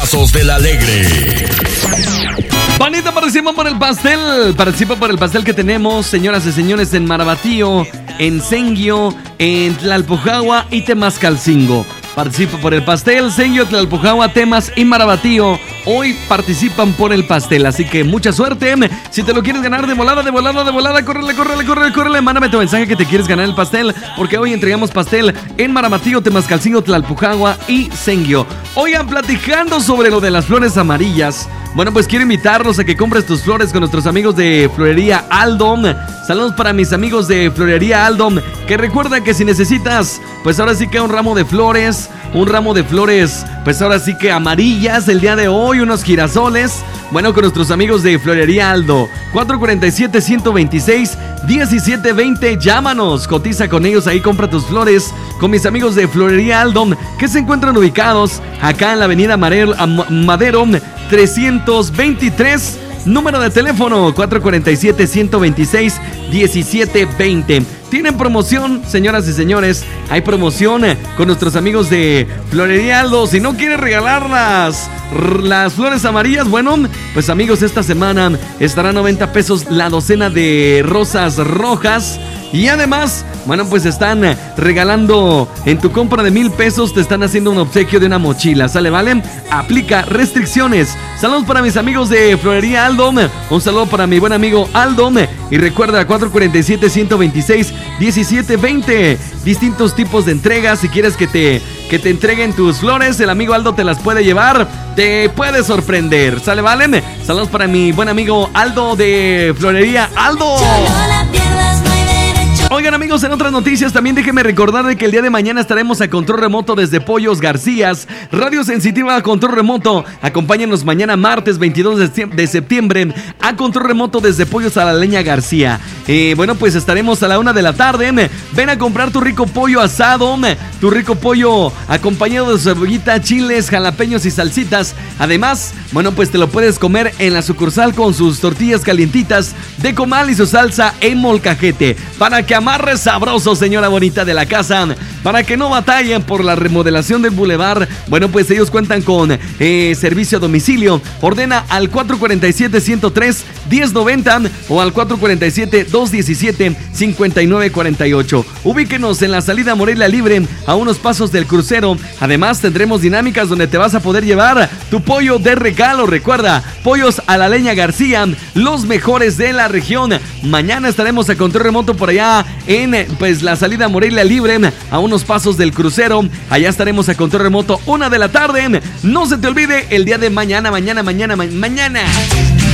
Pasos del Alegre. Panita, participa por el pastel. Participa por el pastel que tenemos, señoras y señores, en Marabatío, en Senguio, en Tlalpujahua y Temascalcingo. Participa por el pastel, Senguio, Tlalpujahua, Temas y Marabatío. Hoy participan por el pastel, así que mucha suerte. Si te lo quieres ganar de volada, córrele. Mándame tu mensaje que te quieres ganar el pastel, porque hoy entregamos pastel en Marabatío, Temascalcingo, Tlalpujahua y Senguio. Oigan, platicando sobre lo de las flores amarillas. Bueno, pues quiero invitarlos a que compres tus flores con nuestros amigos de Florería Aldo. Saludos para mis amigos de Florería Aldo, que recuerda que si necesitas, pues ahora sí que un ramo de flores, pues ahora sí que amarillas el día de hoy, unos girasoles. Bueno, con nuestros amigos de Florería Aldo, 447-126-1720, llámanos, cotiza con ellos, ahí compra tus flores con mis amigos de Florería Aldo, que se encuentran ubicados acá en la avenida Madero 323, número de teléfono 447-126-1720. Tienen promoción, señoras y señores. Hay promoción con nuestros amigos de Florería Aldo. Si no quieres regalar las flores amarillas, bueno, pues amigos, esta semana estará 90 pesos la docena de rosas rojas. Y además, bueno, pues están regalando en tu compra de 1,000 pesos, te están haciendo un obsequio de una mochila, ¿sale? ¿Vale? Aplica restricciones. Saludos para mis amigos de Florería Aldo. Un saludo para mi buen amigo Aldo. Y recuerda, 447-126-1720. Distintos tipos de entregas. Si quieres que te entreguen tus flores, el amigo Aldo te las puede llevar. Te puede sorprender, ¿sale? ¿Vale? Saludos para mi buen amigo Aldo de Florería Aldo. Oigan, amigos, en otras noticias también déjenme recordar de que el día de mañana estaremos a control remoto desde Pollos Garcías, Radio Sensitiva a control remoto. Acompáñanos mañana martes 22 de septiembre a control remoto desde Pollos a la Leña García. Bueno, pues estaremos a la 1 de la tarde. Ven a comprar tu rico pollo asado, tu rico pollo acompañado de cebollita, chiles, jalapeños y salsitas. Además, bueno, pues te lo puedes comer en la sucursal con sus tortillas calientitas de comal y su salsa en molcajete. Para que amarre sabroso, señora bonita de la casa, para que no batallen por la remodelación del bulevar. Bueno, pues ellos cuentan con servicio a domicilio. Ordena al 447-103-1090 o al 447-217-5948. Ubíquenos en la salida Morelia Libre, a unos pasos del crucero. Además, tendremos dinámicas donde te vas a poder llevar tu pollo de regalo. Recuerda, Pollos a la Leña García, los mejores de la región. Mañana estaremos a control remoto por allá en pues la salida Morelia Libre, a unos pasos del crucero. Allá estaremos a control remoto 1 de la tarde. No se te olvide el día de mañana.